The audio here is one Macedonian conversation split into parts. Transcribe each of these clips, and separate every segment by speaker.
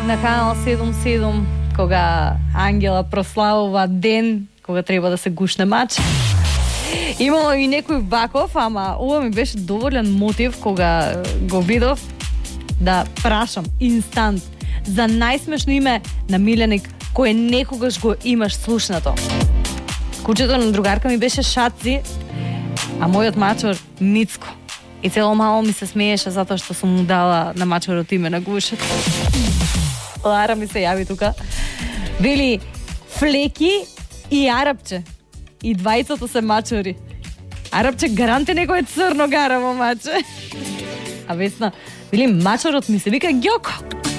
Speaker 1: на канал 77, кога Ангела прославува ден, кога треба да се гушне мач. Имало и некој баков, ама ова ми беше доволен мотив кога го видов да прашам инстант за најсмешно име на миленик кој некогаш го имаш слушнато. Кучето на другарка ми беше Шаци, а мојот мачор Мицко. И цело мало ми се смееше затоа што сум му дала на мачорот име на гушето. Лара ми се јави тука. Вели Флеки и Арапче. И двајцата се мачори. Арапче гаранте некој црно гараво маче. А Весна, вели мачорот ми се вика Ѓоко.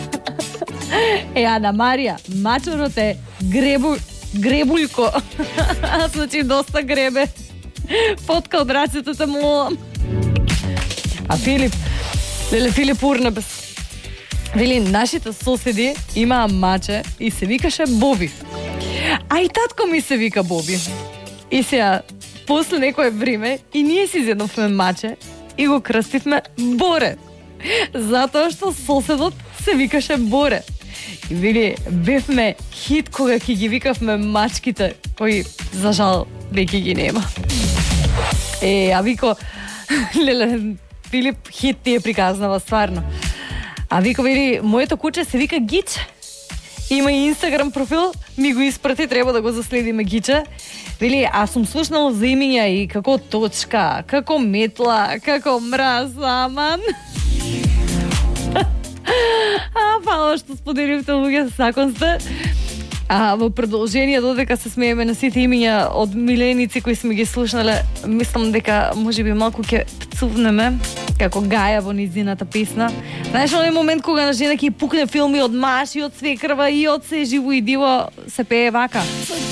Speaker 1: Ана Марија, мачорот е Гребујко. Значи доста гребе. Потка од раците те молам. А Филип, Филип Урнебес. Вели, нашите соседи имаа маче и се викаше Боби. А и татко ми се вика Боби. И сега, после некое време, и ние си зедновме маче и го крстивме Боре. Затоа што соседот се викаше Боре. И вели, бевме хит кога ќе ги викавме мачките, кои, за жал, веќе ги нема. А Вико, леле, Филип хит ти е приказнава, стварно. А Вико вели, моето куче се вика Гиче. Има и Инстаграм профил, ми го испрати, треба да го заследиме Гиче. Вели, аз сум слушнал за имиња и како Точка, како Метла, како Мраз, аман. Фала што споделивте, луѓе, сакон сте. Во продолжение, додека се смееме на сите имиња од миленици кои сме ги слушнале, мислам дека можеби малку ќе пцувнеме како Гаја во низината песна. Знаеш, оној момент кога на жена ќе пукне филми од маж и од свекрва и од се живо и диво, се пее вака.